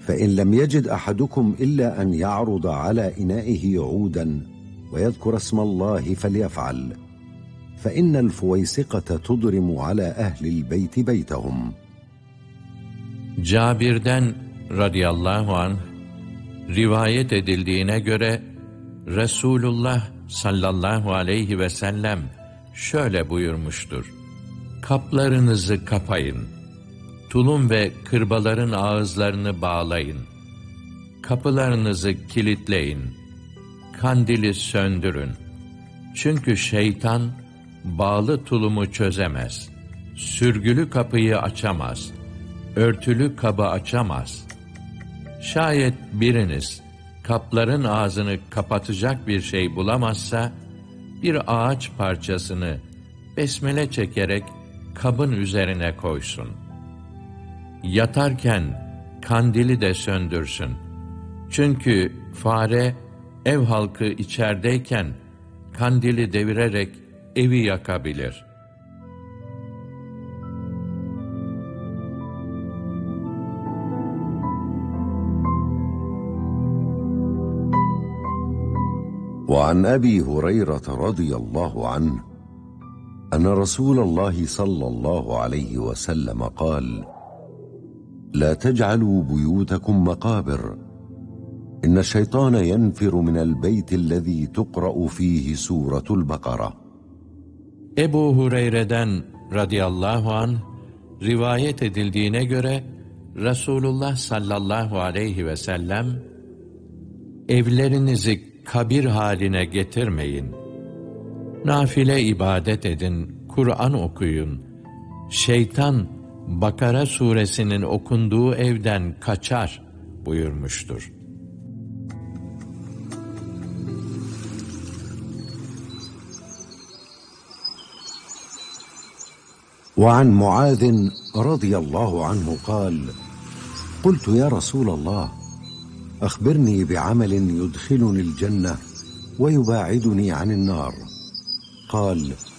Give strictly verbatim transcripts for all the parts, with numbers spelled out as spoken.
فإن لم يجد أحدكم إلا أن يعرض على إنائه عودا ويذكر اسم الله فليفعل، فإن الفويسقة تضرم على أهل البيت بيتهم. Cabir'den radıyallahu anh rivayet edildiğine göre Resulullah sallallahu aleyhi ve sellem şöyle buyurmuştur: Kaplarınızı kapayın, tulum ve kırbaların ağızlarını bağlayın, kapılarınızı kilitleyin, kandili söndürün. Çünkü şeytan bağlı tulumu çözemez, sürgülü kapıyı açamaz, örtülü kabı açamaz. Şayet biriniz kapların ağzını kapatacak bir şey bulamazsa, bir ağaç parçasını besmele çekerek kabın üzerine koysun. Yatarken kandili de söndürsün. Çünkü fare ev halkı içerideyken kandili devirerek evi yakabilir. وعن أبي هريرة رضي الله عنه أن رسول الله صلى الله عليه وسلم قال: لا تجعلوا بيوتكم مقابر، إن الشيطان ينفر من البيت الذي تقرأ فيه سورة البقرة. Ebu Hureyre'den radıyallahu anh rivayet edildiğine göre Resulullah sallallahu aleyhi ve sellem, evlerinizi kabir haline getirmeyin. Nafile ibadet edin, Kur'an okuyun. Şeytan, Bakara suresinin okunduğu evden kaçar buyurmuştur. وعن معاذ رضي الله عنه قال: قلت يا رسول الله أخبرني بعمل يدخلني الجنة ويباعدني عن النار. قال: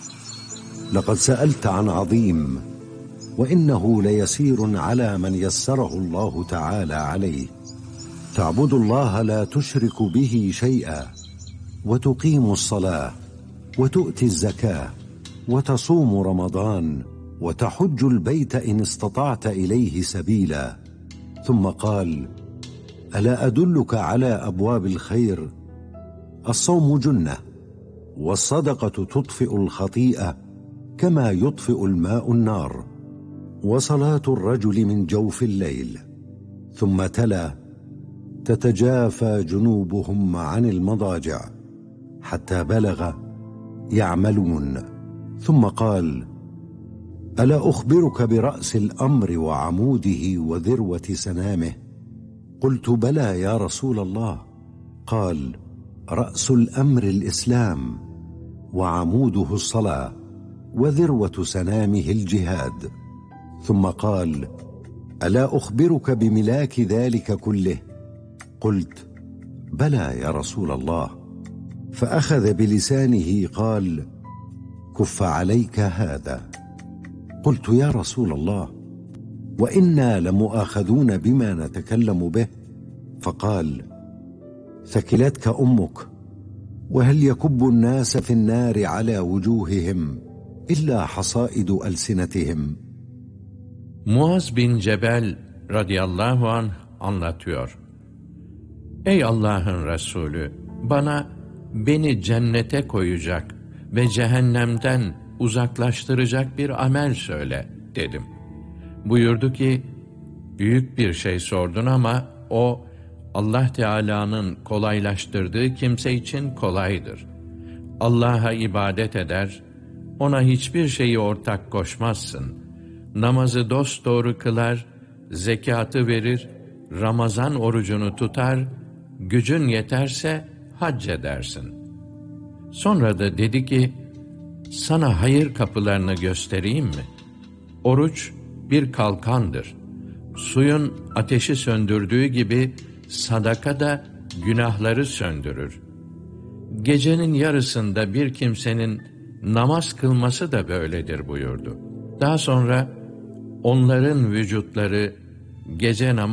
لقد سألت عن عظيم، وإنه ليسير على من يسره الله تعالى عليه، تعبد الله لا تشرك به شيئا، وتقيم الصلاة، وتؤتي الزكاة، وتصوم رمضان، وتحج البيت إن استطعت إليه سبيلا. ثم قال: ألا أدلك على أبواب الخير؟ الصوم جنة، والصدقة تطفئ الخطيئة كما يطفئ الماء النار، وصلاة الرجل من جوف الليل. ثم تلا: تتجافى جنوبهم عن المضاجع، حتى بلغ: يعملون. ثم قال: ألا أخبرك برأس الأمر وعموده وذروة سنامه؟ قلت: بلى يا رسول الله. قال: رأس الأمر الإسلام، وعموده الصلاة، وذروة سنامه الجهاد. ثم قال: ألا أخبرك بملاك ذلك كله؟ قلت: بلى يا رسول الله. فأخذ بلسانه قال: كف عليك هذا. قلت: يا رسول الله، وإنا لمؤاخذون بما نتكلم به. فقال: ثكلتك أمك، وهل يكب الناس في النار على وجوههم إلا حصائد ألسنتهم. Muaz bin Cebel radıyallahu anh anlatıyor: Ey Allah'ın Resulü, bana beni cennete koyacak ve cehennemden uzaklaştıracak bir amel söyle dedim. Buyurdu ki, büyük bir şey sordun ama o Allah Teala'nın kolaylaştırdığı kimse için kolaydır. Allah'a ibadet eder, ona hiçbir şeyi ortak koşmazsın. Namazı dosdoğru kılar, zekatı verir, Ramazan orucunu tutar, gücün yeterse hac edersin. Sonra da dedi ki, sana hayır kapılarını göstereyim mi? Oruç bir kalkandır. Suyun ateşi söndürdüğü gibi sadaka da günahları söndürür. Gecenin yarısında bir kimsenin namaz kılması da böyledir buyurdu. Daha sonra onların vücutları gece namazı